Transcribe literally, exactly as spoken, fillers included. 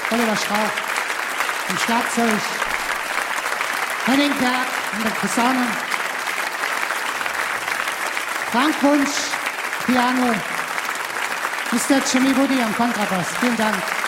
Oliver Strauch am Schlagzeug, Henning Berg an der Posaune, Frank Wunsch, Piano, Mister Jimmy Woody am Kontrabass. Vielen Dank.